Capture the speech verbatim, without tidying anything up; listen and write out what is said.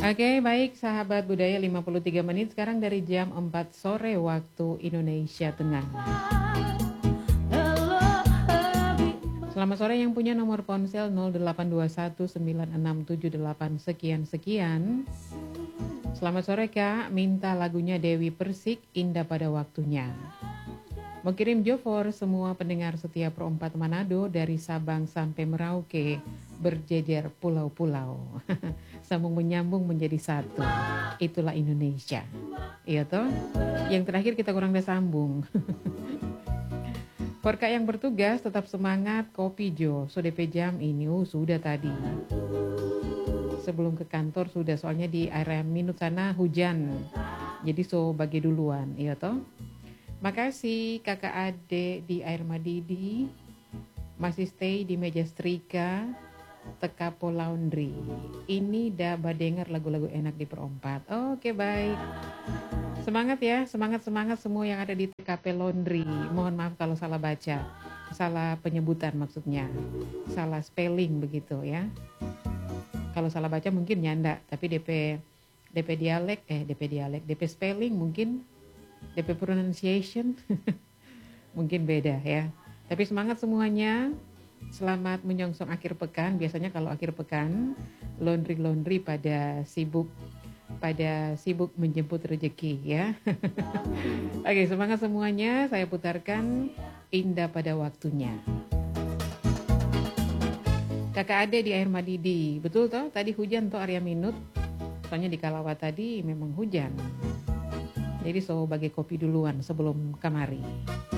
Oke, baik sahabat budaya lima puluh tiga menit sekarang dari jam empat sore waktu Indonesia Tengah. Selamat sore yang punya nomor ponsel nol delapan dua satu sembilan enam tujuh delapan sekian-sekian. Selamat sore Kak, minta lagunya Dewi Persik, Indah Pada Waktunya. Mau kirim Jofor semua pendengar setia Pro empat Manado dari Sabang sampai Merauke, berjejer pulau-pulau. Sambung menyambung menjadi satu. Itulah Indonesia. Iya toh? Yang terakhir kita kurang ada sambung. Forka yang bertugas tetap semangat, kopi Jo. So D P jam ini oh, sudah tadi. Sebelum ke kantor sudah, soalnya di area Minut sana hujan. Jadi so bagi duluan, iya toh? Makasih kakak adik di Air Madidi, masih stay di meja setrika, Tekapo Laundry. Ini dah badengar lagu-lagu enak di perempat. Oke baik, semangat ya, semangat-semangat semua yang ada di T K P Laundry. Mohon maaf kalau salah baca, salah penyebutan maksudnya, salah spelling begitu ya. Kalau salah baca mungkin nyanda, tapi D P D P dialek, eh D P dialek, D P spelling mungkin, D P pronunciation mungkin beda ya. Tapi semangat semuanya. Selamat menyongsong akhir pekan. Biasanya kalau akhir pekan laundry-laundry pada sibuk pada sibuk menjemput rezeki ya. Oke, semangat semuanya. Saya putarkan Indah Pada Waktunya. Kakak Ade di Air Madidi. Betul toh? Tadi hujan toh Arya Minut. Soalnya di Kalawa tadi memang hujan. Jadi so bagi kopi duluan sebelum kamari.